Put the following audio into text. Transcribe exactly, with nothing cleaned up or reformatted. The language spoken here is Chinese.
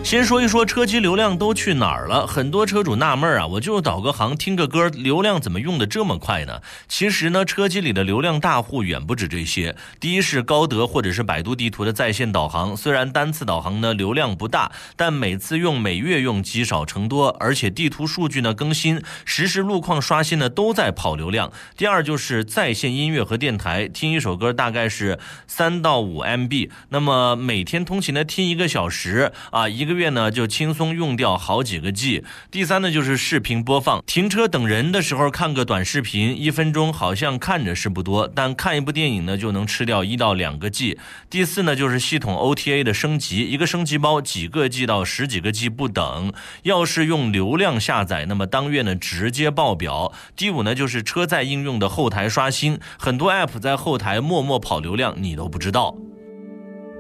先说一说车机流量都去哪儿了，很多车主纳闷啊，我就导个航听个歌，流量怎么用的这么快呢？其实呢，车机里的流量大户远不止这些。第一是高德或者是百度地图的在线导航，虽然单次导航呢流量不大，但每次用每月用积少成多，而且地图数据呢更新，实时路况刷新呢都在跑流量。第二就是在线音乐和电台，听一首歌大概是三到五 M B， 那么每天通勤呢听一个小时啊，一个月呢就轻松用掉好几个 G。 第三呢就是视频播放，停车等人的时候看个短视频，一分钟好像看着是不多，但看一部电影呢就能吃掉一到两个 G。 第四呢就是系统 O T A 的升级，一个升级包几个 G 到十几个 G 不等，要是用流量下载，那么当月呢直接爆表。第五呢就是车载应用的后台刷新，很多 App 在后台默默跑流量你都不知道。